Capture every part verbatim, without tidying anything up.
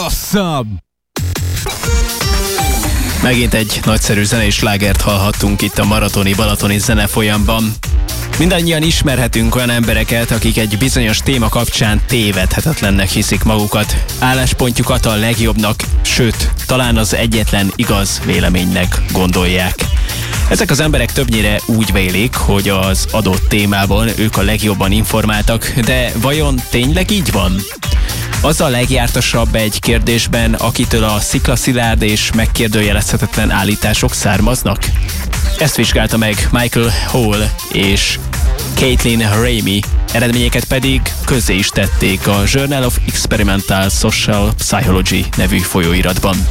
Awesome! Megint egy nagyszerű zenei slágert hallhattunk itt a maratoni balatoni zenefolyamban. Mindannyian ismerhetünk olyan embereket, akik egy bizonyos téma kapcsán tévedhetetlennek hiszik magukat, álláspontjukat a legjobbnak, sőt, talán az egyetlen igaz véleménynek gondolják. Ezek az emberek többnyire úgy vélik, hogy az adott témában ők a legjobban informáltak, de vajon tényleg így van? Az a legjártasabb egy kérdésben, akitől a sziklaszilárd és megkérdőjelezhetetlen állítások származnak? Ezt vizsgálta meg Michael Hall és Caitlin Ramey, eredményeket pedig közzé is tették a Journal of Experimental Social Psychology nevű folyóiratban.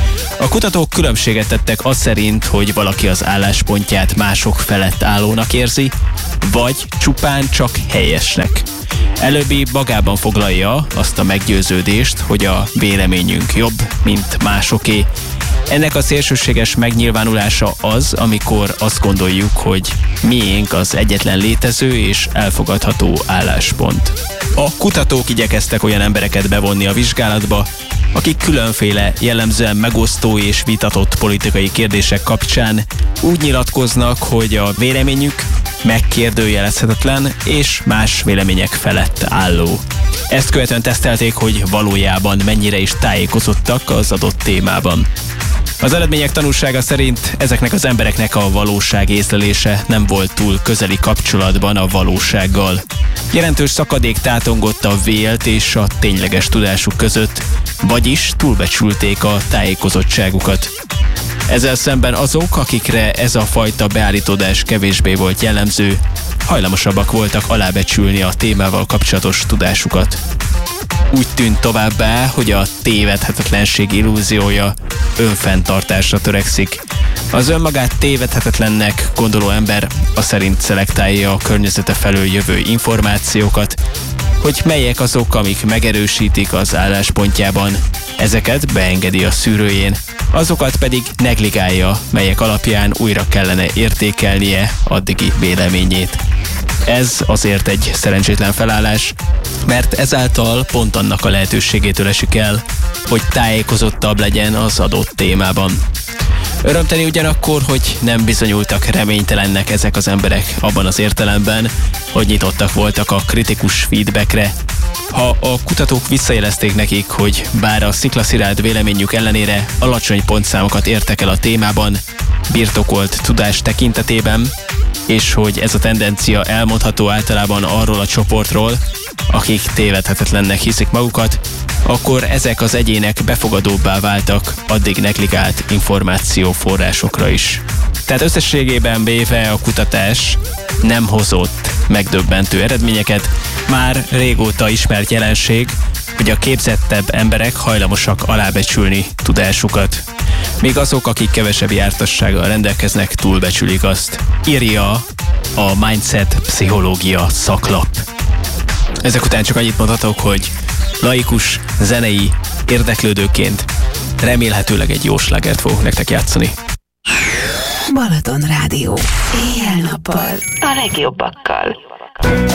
A kutatók különbséget tettek az szerint, hogy valaki az álláspontját mások felett állónak érzi, vagy csupán csak helyesnek. Előbbi magában foglalja azt a meggyőződést, hogy a véleményünk jobb, mint másoké. Ennek a szélsőséges megnyilvánulása az, amikor azt gondoljuk, hogy miénk az egyetlen létező és elfogadható álláspont. A kutatók igyekeztek olyan embereket bevonni a vizsgálatba, akik különféle jellemzően megosztó és vitatott politikai kérdések kapcsán úgy nyilatkoznak, hogy a véleményük megkérdőjelezhetetlen és más vélemények felett álló. Ezt követően tesztelték, hogy valójában mennyire is tájékozottak az adott témában. Az eredmények tanúsága szerint ezeknek az embereknek a valóság észlelése nem volt túl közeli kapcsolatban a valósággal. Jelentős szakadék tátongott a vélt és a tényleges tudásuk között, vagyis túlbecsülték a tájékozottságukat. Ezzel szemben azok, akikre ez a fajta beállítódás kevésbé volt jellemző, hajlamosabbak voltak alábecsülni a témával kapcsolatos tudásukat. Úgy tűnt továbbá, hogy a tévedhetetlenség illúziója önfenntartásra törekszik. Az önmagát tévedhetetlennek gondoló ember azt szerint szelektálja a környezete felől jövő információkat, hogy melyek azok, amik megerősítik az álláspontjában, ezeket beengedi a szűrőjén, azokat pedig negligálja, melyek alapján újra kellene értékelnie addigi véleményét. Ez azért egy szerencsétlen felállás, mert ezáltal pont annak a lehetőségétől esik el, hogy tájékozottabb legyen az adott témában. Örömteli ugyanakkor, hogy nem bizonyultak reménytelennek ezek az emberek abban az értelemben, hogy nyitottak voltak a kritikus feedbackre. Ha a kutatók visszajelezték nekik, hogy bár a sziklaszilárd véleményük ellenére alacsony pontszámokat értek el a témában, birtokolt tudás tekintetében, és hogy ez a tendencia elmondható általában arról a csoportról, akik tévedhetetlennek hiszik magukat, akkor ezek az egyének befogadóbbá váltak addig negligált információforrásokra is. Tehát összességében véve a kutatás nem hozott megdöbbentő eredményeket, már régóta ismert jelenség, hogy a képzettebb emberek hajlamosak alábecsülni tudásukat. Még azok, akik kevesebb jártassággal rendelkeznek, túlbecsülik azt. Írja a Mindset Pszichológia szaklap. Ezek után csak annyit mondhatok, hogy laikus, zenei érdeklődőként remélhetőleg egy jó slágert fogok nektek játszani. Balaton Rádió. Éjjel-nappal. A legjobbakkal.